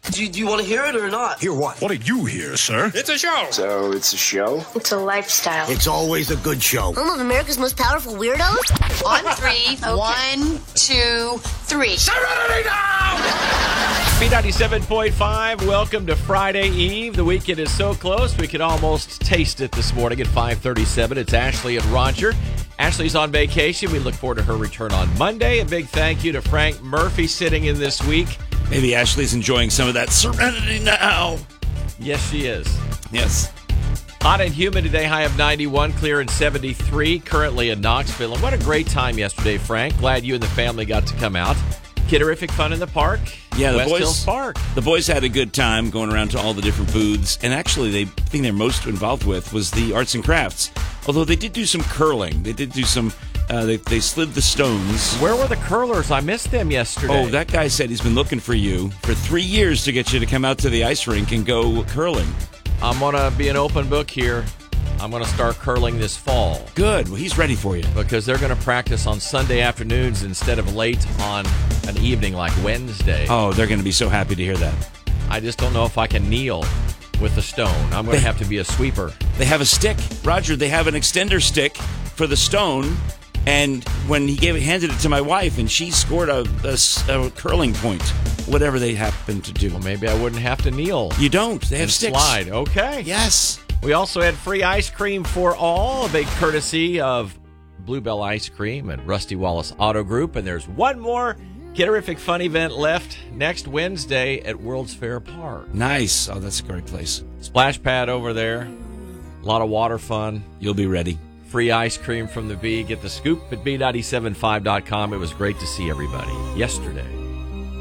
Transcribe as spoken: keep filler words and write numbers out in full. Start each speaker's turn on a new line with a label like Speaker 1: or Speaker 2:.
Speaker 1: Do you, do you want to hear it or not?
Speaker 2: Hear what?
Speaker 3: What did you hear, sir?
Speaker 4: It's a show.
Speaker 5: So it's a show?
Speaker 6: It's a lifestyle.
Speaker 2: It's always a good show.
Speaker 6: Home of America's most powerful weirdos?
Speaker 7: On three. Okay. One, two, three.
Speaker 4: Serenity now!
Speaker 8: B ninety-seven point five, welcome to Friday Eve. The weekend is so close, we could almost taste it this morning at five thirty-seven. It's Ashley and Roger. Ashley's on vacation. We look forward to her return on Monday. A big thank you to Frank Murphy sitting in this week.
Speaker 9: Maybe Ashley's enjoying some of that serenity now.
Speaker 8: Yes, she is.
Speaker 9: Yes.
Speaker 8: Hot and humid today, high of ninety-one, clear in seventy-three, currently in Knoxville. And what a great time yesterday, Frank. Glad you and the family got to come out. Kidderific fun in the park.
Speaker 9: Yeah, the
Speaker 8: West
Speaker 9: boys,
Speaker 8: Hills Park.
Speaker 9: The boys had a good time going around to all the different booths. And actually, the thing they're most involved with was the arts and crafts. Although they did do some curling. They did do some, uh, they, they slid the stones.
Speaker 8: Where were the curlers? I missed them yesterday.
Speaker 9: Oh, that guy said he's been looking for you for three years to get you to come out to the ice rink and go curling.
Speaker 8: I'm going to be an open book here. I'm going to start curling this fall.
Speaker 9: Good. Well, he's ready for you.
Speaker 8: Because they're going to practice on Sunday afternoons instead of late on an evening like Wednesday.
Speaker 9: Oh, they're going to be so happy to hear that.
Speaker 8: I just don't know if I can kneel with the stone. I'm going to have to be a sweeper.
Speaker 9: They have a stick. Roger, they have an extender stick for the stone. And when he gave it, handed it to my wife, and she scored a, a, a curling point, whatever they happen to do.
Speaker 8: Well, maybe I wouldn't have to kneel.
Speaker 9: You don't. They have
Speaker 8: and
Speaker 9: sticks.
Speaker 8: Slide. Okay.
Speaker 9: Yes.
Speaker 8: We also had free ice cream for all, a big courtesy of Bluebell Ice Cream and Rusty Wallace Auto Group. And there's one more Kidderific fun event left next Wednesday at World's Fair Park.
Speaker 9: Nice. Oh, that's a great place.
Speaker 8: Splash pad over there. A lot of water fun.
Speaker 9: You'll be ready.
Speaker 8: Free ice cream from the V. Get the scoop at B nine seven five dot com. It was great to see everybody yesterday.